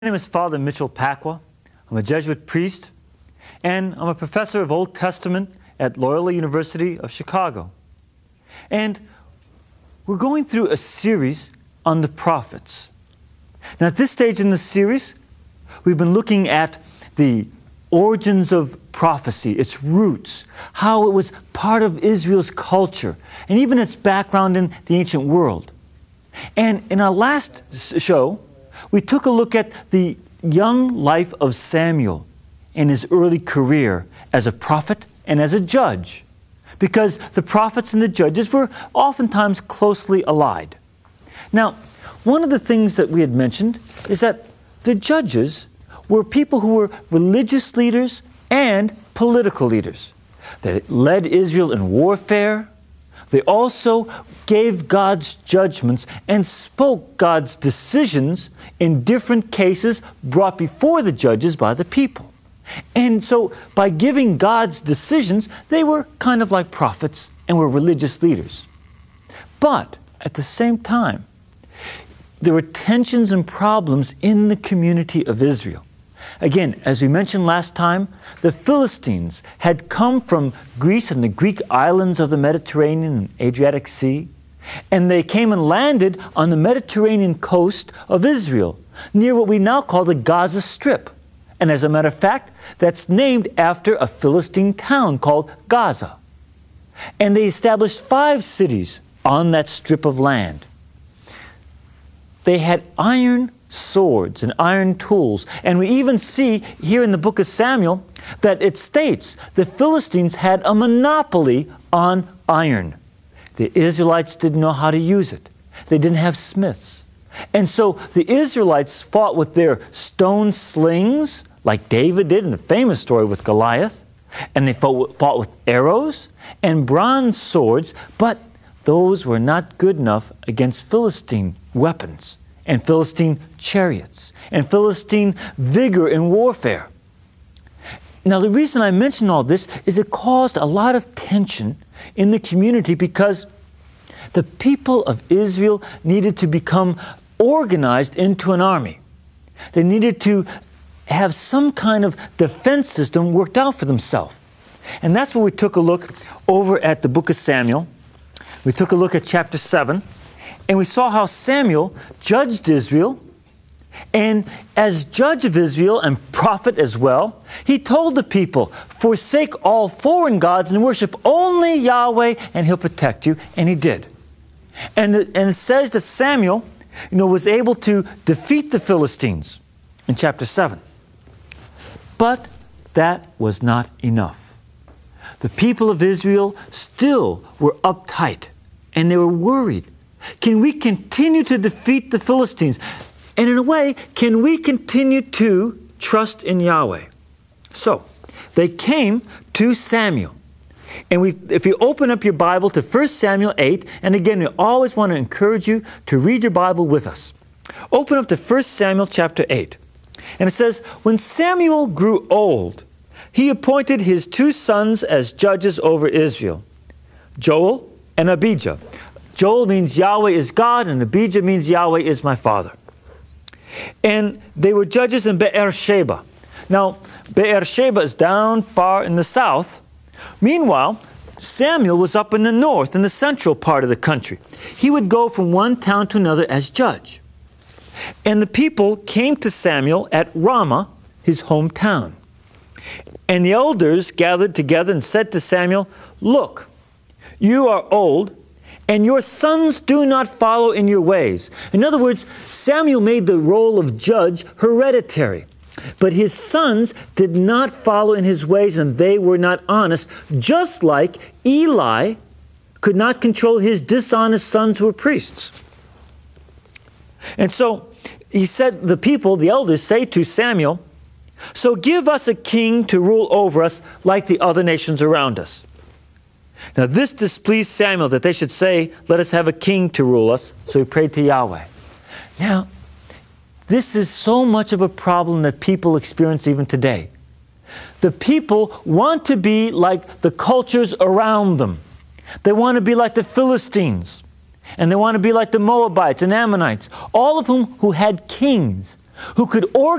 My name is Father Mitchell Pacwa. I'm a Jesuit priest, and I'm a professor of Old Testament at Loyola University of Chicago. And we're going through a series on the prophets. Now, at this stage in the series, we've been looking at the origins of prophecy, its roots, how it was part of Israel's culture, and even its background in the ancient world. And in our last show, we took a look at the young life of Samuel and his early career as a prophet and as a judge, because the prophets and the judges were oftentimes closely allied. Now, one of the things that we had mentioned is that the judges were people who were religious leaders and political leaders. They led Israel in warfare. They also gave God's judgments and spoke God's decisions in different cases brought before the judges by the people. And so by giving God's decisions, they were kind of like prophets and were religious leaders. But at the same time, there were tensions and problems in the community of Israel. Again, as we mentioned last time, the Philistines had come from Greece and the Greek islands of the Mediterranean and Adriatic Sea, and they came and landed on the Mediterranean coast of Israel, near what we now call the Gaza Strip. And as a matter of fact, that's named after a Philistine town called Gaza. And they established 5 cities on that strip of land. They had iron swords and iron tools. And we even see here in the book of Samuel that it states the Philistines had a monopoly on iron. The Israelites didn't know how to use it. They didn't have smiths. And so the Israelites fought with their stone slings, like David did in the famous story with Goliath. And they fought with arrows and bronze swords, but those were not good enough against Philistine weapons and Philistine chariots, and Philistine vigor in warfare. Now, the reason I mention all this is it caused a lot of tension in the community because the people of Israel needed to become organized into an army. They needed to have some kind of defense system worked out for themselves. And that's where we took a look over at the book of Samuel. We took a look at chapter 7. And we saw how Samuel judged Israel, and as judge of Israel and prophet as well, he told the people, forsake all foreign gods and worship only Yahweh, and He'll protect you. And he did. And it says that Samuel, was able to defeat the Philistines in chapter 7. But that was not enough. The people of Israel still were uptight, and they were worried. Can we continue to defeat the Philistines? And in a way, can we continue to trust in Yahweh? So, they came to Samuel. And if you open up your Bible to 1 Samuel 8, and again, we always want to encourage you to read your Bible with us. Open up to 1 Samuel chapter 8. And it says, when Samuel grew old, he appointed his 2 sons as judges over Israel, Joel and Abijah. Joel means Yahweh is God, and Abijah means Yahweh is my father. And they were judges in Beersheba. Now, Beersheba is down far in the south. Meanwhile, Samuel was up in the north, in the central part of the country. He would go from one town to another as judge. And the people came to Samuel at Ramah, his hometown. And the elders gathered together and said to Samuel, look, you are old, and your sons do not follow in your ways. In other words, Samuel made the role of judge hereditary. But his sons did not follow in his ways, and they were not honest, just like Eli could not control his dishonest sons who were priests. And so he said, the elders say to Samuel, so give us a king to rule over us like the other nations around us. Now this displeased Samuel, that they should say, let us have a king to rule us. So he prayed to Yahweh. Now, this is so much of a problem that people experience even today. The people want to be like the cultures around them. They want to be like the Philistines. And they want to be like the Moabites and Ammonites, all of whom who had kings who could